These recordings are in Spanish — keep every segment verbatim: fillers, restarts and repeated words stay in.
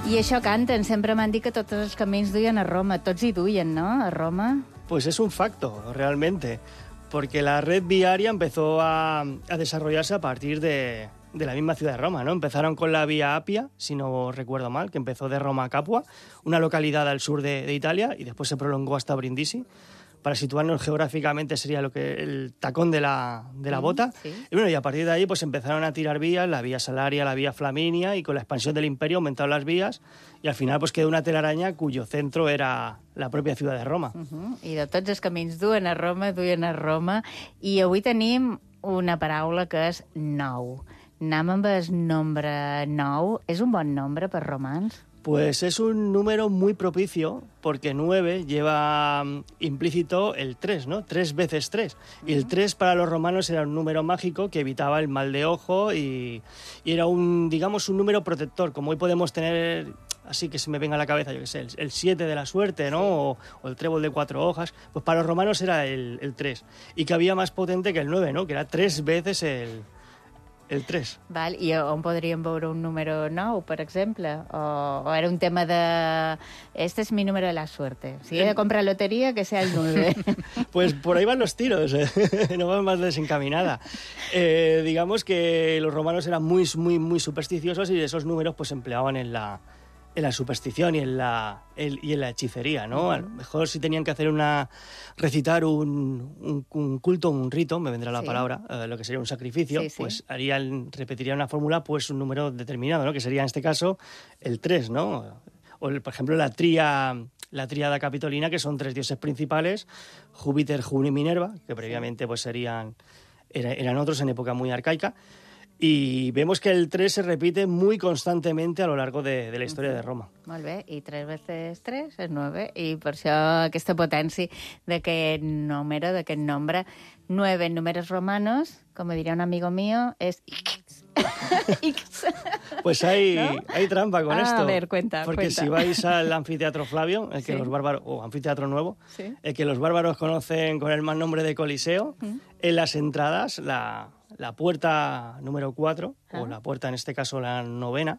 I això canten, sempre m'han dit que tots els camins duien a Roma, tots hi duien, ¿no?, a Roma. Pues es un facto, realmente, porque la red viaria empezó a, a desarrollarse a partir de, de la misma ciudad de Roma, ¿no? Empezaron con la Vía Apia, si no recuerdo mal, que empezó de Roma a Capua, una localidad al sur de, de Italia, y después se prolongó hasta Brindisi. Para situarnos geográficamente sería lo que el tacón de la, de la bota. Sí. Y bueno, y a partir de ahí pues empezaron a tirar vías, la vía Salaria, la vía Flaminia, y con la expansión del imperio aumentaron las vías, y al final pues quedó una telaraña cuyo centro era la propia ciudad de Roma. Uh-huh. I de tots els camins duen a Roma, duen a Roma, i avui tenim una paraula que és nou. Anem amb el nombre nou. És un bon nombre per romans? Pues es un número muy propicio porque nueve lleva implícito el tres, ¿no? Tres veces tres. Y el tres para los romanos era un número mágico que evitaba el mal de ojo y, y era un, digamos, un número protector. Como hoy podemos tener, así que se me venga a la cabeza, yo qué sé, el siete de la suerte, ¿no? O, o el trébol de cuatro hojas. Pues para los romanos era el, el tres. Y que había más potente que el nueve, ¿no? Que era tres veces el... El tres. Val, i on podríem veure un número nou, per exemple? O, o era un tema de... Este es mi número de la suerte. Si he de comprar lotería, que sea el nueve. Pues por ahí van los tiros, ¿eh? No van más desencaminada. Eh, digamos que los romanos eran muy, muy, muy supersticiosos y esos números pues se empleaban en la... en la superstición y en la, el, y en la hechicería, ¿no? A lo mejor si tenían que hacer una... recitar un, un, un culto, un rito, me vendrá la sí. palabra, eh, lo que sería un sacrificio, sí, sí. pues harían, repetirían una fórmula, pues un número determinado, ¿no? Que sería en este caso el tres, ¿no? O, el, por ejemplo, la tría... la tríada capitolina, que son tres dioses principales, Júpiter, Juno y Minerva, que previamente pues serían... eran otros en época muy arcaica. Y vemos que el tres se repite muy constantemente a lo largo de, de la historia de Roma. Molt bé, i tres veces tres és nueve, i per això aquesta potència d'aquest número, d'aquest nombre. Nueve números romanos, como diría un amigo mío, es X. X. Pues hay, ¿no? hay trampa con ah, esto. A ver, cuenta, Porque cuenta. si vais al anfiteatro Flavio, el que sí. los bárbaros, o anfiteatro nuevo, sí. el que los bárbaros conocen con el mal nombre de Coliseo, ¿Mm? en las entradas, la... la puerta número cuatro, ¿ah? o la puerta en este caso la novena,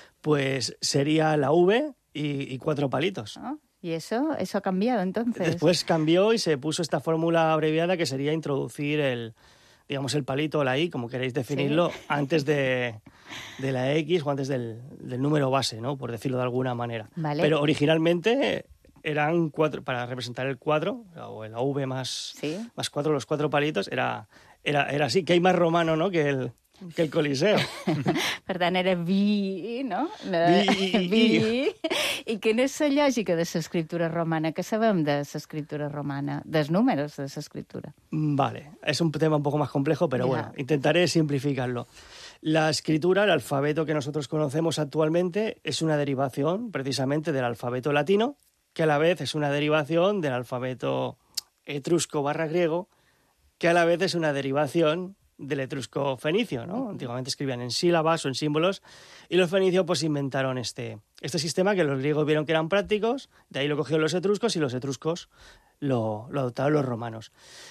pues sería la V y, y cuatro palitos. ¿Ah? ¿Y eso? ¿Eso ha cambiado entonces? Después cambió y se puso esta fórmula abreviada que sería introducir el, digamos, el palito o la I, como queréis definirlo, ¿sí? antes de, de la X o antes del, del número base, ¿no? Por decirlo de alguna manera. Vale. Pero originalmente eran cuatro, para representar el cuatro, o la V más, ¿sí? más cuatro, los cuatro palitos, era... Era, era así, que hay más romano, ¿no?, que el, que el Coliseo. Per tant, era vi, no? Vi. vi. I quina és la lògica de l'escriptura romana? Què sabem de l'escriptura romana? Dels números de l'escriptura? Vale, es un tema un poco más complejo, pero yeah. bueno, intentaré simplificarlo. La escritura, el alfabeto que nosotros conocemos actualmente, es una derivación precisamente del alfabeto latino, que a la vez es una derivación del alfabeto etrusco barra griego, que a la vez es una derivación del etrusco fenicio, ¿no? Antiguamente escribían en sílabas o en símbolos, y los fenicios pues inventaron este, este sistema que los griegos vieron que eran prácticos, de ahí lo cogieron los etruscos y los etruscos lo, lo adoptaron los romanos.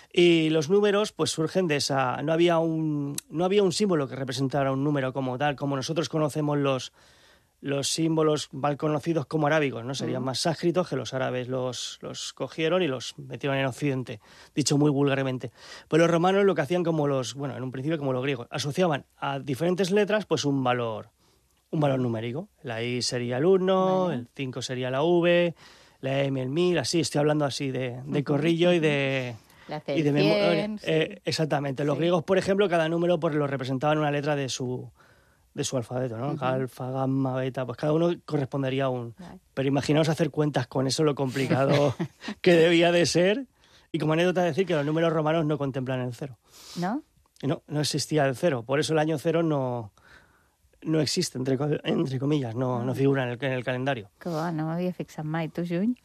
Y los números pues surgen de esa... No había un, no había un símbolo que representara un número como tal, como nosotros conocemos los... los símbolos mal conocidos como arábigos, ¿no? Serían más sánscritos, que los árabes los, los cogieron y los metieron en Occidente, dicho muy vulgarmente. Pues los romanos lo que hacían como los, bueno, en un principio como los griegos, asociaban a diferentes letras pues un valor, un valor numérico. La I sería el uno, vale. el cinco sería la V, la M el mil, así, estoy hablando así de, de corrillo y de... La C, y de memoria. Sí. Eh, exactamente. Los sí. griegos, por ejemplo, cada número pues lo representaban una letra de su... de su alfabeto, ¿no? Uh-huh. Alfa, gamma, beta, pues cada uno correspondería a un... Right. Pero imaginaos hacer cuentas con eso, lo complicado que debía de ser. Y como anécdota decir que los números romanos no contemplan el cero. ¿No? No, no existía el cero. Por eso el año cero no, no existe, entre, entre comillas, no, ah. no figura en el, en el calendario. Que bo, no m'havia fixat mai. Tu, Juny?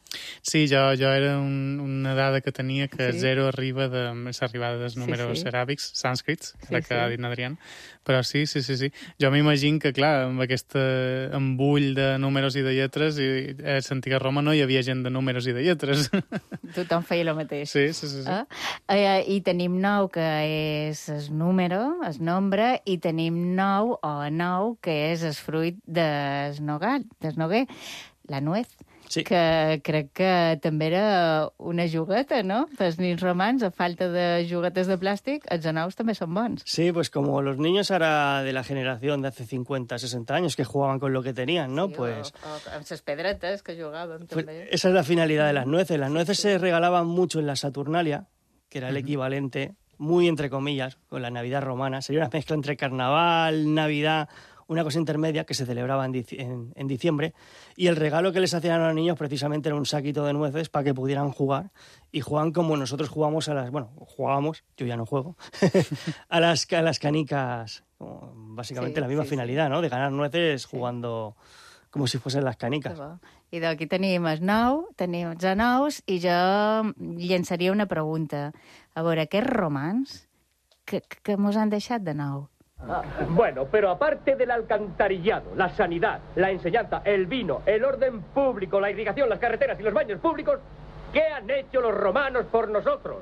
Sí, jo, jo era un, una dada que tenia que Sí. zero arriba de l'arribada dels números Sí, sí. aràbics, sànscrits, Sí, crec que sí. ha dit Adrián. Però sí, sí, sí, sí. Jo m'imagino que, clar, amb aquest embull de números i de lletres, i a l'antiga Roma no hi havia gent de números i de lletres. Tothom feia el mateix. Sí, sí, sí. sí. Eh? Eh, I tenim nou, que és el número, el nombre, i tenim nou, o nou, que és el fruit del nogal, del noguer, la nuez. Sí. Que crec que també era una jugueta, ¿no? Els nins romans, a falta de juguetes de plàstic, els anous també són bons. Sí, pues como los niños ahora de la generación de hace cincuenta, sesenta años que jugaban con lo que tenían, ¿no? Sí, pues o, o amb les pedretes que jugaven, Pues també. esa es la finalidad de las nueces. Las Sí, nueces sí. se regalaban mucho en la Saturnalia, que era el equivalente, muy entre comillas, con la Navidad romana. Sería una mezcla entre carnaval, Navidad, una cosa intermedia que se celebraba en, dic- en- en diciembre. Y el regalo que les hacían a los niños precisamente era un saquito de nueces para que pudieran jugar. Y jugaban como nosotros jugamos a las... Bueno, jugábamos, yo ya no juego, a, las, a las canicas. Como básicamente Sí, la misma sí, sí. finalidad, ¿no? De ganar nueces jugando como si fuesen las Que canicas. bo. I d'aquí tenim el nou, tenim els anous, i jo llançaria una pregunta. A veure, aquests romans, que, que mos han deixat de nou? Ah, bueno, pero aparte del alcantarillado, la sanidad, la enseñanza, el vino, el orden público, la irrigación, las carreteras y los baños públicos, ¿qué han hecho los romanos por nosotros?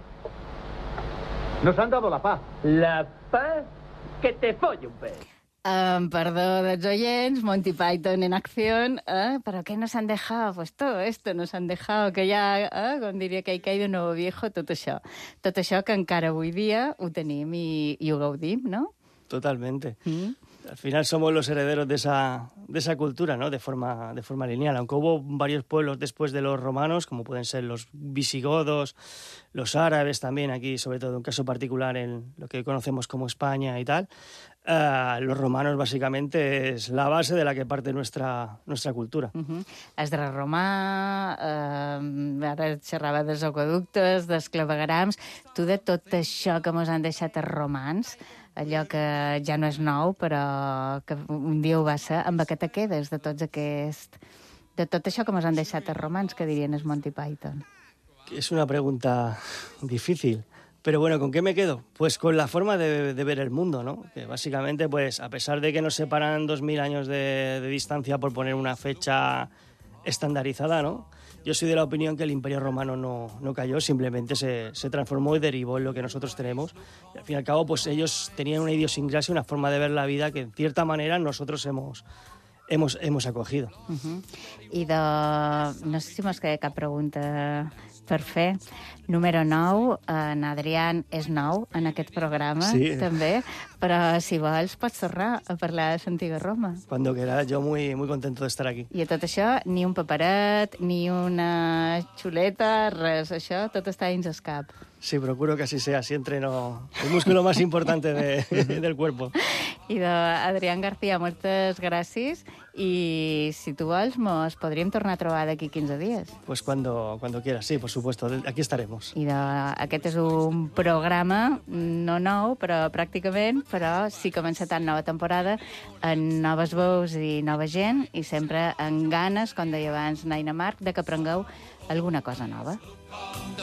Nos han dado la paz. ¿La paz? Que te folle un pez. Um, perdó dels oyents, Monty Python en acció, eh? ¿Pero qué nos han dejado? Pues todo esto nos han dejado, que ja, eh? com diria que hi caído nuevo viejo, tot això. Tot això que encara avui dia ho tenim i, i ho gaudim, no? Totalmente. Mm. Al final somos los herederos de esa, de esa cultura, ¿no? De forma, de forma lineal. Aunque hubo varios pueblos después de los romanos, como pueden ser los visigodos, los árabes también, aquí sobre todo un caso particular en lo que conocemos como España y tal, eh, los romanos básicamente es la base de la que parte nuestra, nuestra cultura. Uh -huh. Es de romà, eh, ara xerrava dels aqueductes, dels claveguerams. Tu, de tot això que mos han deixat els romans, allò que ja no és nou, però que un dia ho va ser, amb què te quedes de tots aquest... de tot això que mos han deixat els romans, que dirien els Monty Python? Es una pregunta difícil. Pero bueno, ¿con qué me quedo? Pues con la forma de, de ver el mundo, ¿no? Que básicamente, pues, a pesar de que nos separan dos mil años de, de distancia por poner una fecha estandarizada, ¿no? Yo soy de la opinión que el Imperio Romano no, no cayó, simplemente se, se transformó y derivó en lo que nosotros tenemos. Y al fin y al cabo, pues ellos tenían una idiosincrasia, una forma de ver la vida que, en cierta manera, nosotros hemos, hemos, hemos acogido. Uh -huh. I de... no sé si mos queda cap pregunta per fer. Número nou, en Adrián és nou en aquest programa, Sí. també, però si vols pots tornar a parlar de l'antiga Roma. Cuando quieras, yo muy, muy contento de estar aquí. I a tot això, ni un paperet, ni una xuleta, res, això, tot està dins el cap. Sí, procuro que así sea, si entreno el músculo más importante de, del cuerpo. I de Adrián García, moltes gràcies, i si tu vols, mos podríem tornar a trobar d'aquí quinze dies. Pues cuando, cuando quieras, sí, por supuesto, aquí estaremos. I de, aquest és un programa no nou, però pràcticament, però sí que comença tan nova temporada, amb noves veus i nova gent, i sempre amb ganes, com deia abans Naina Marc, de que aprengueu alguna cosa nova.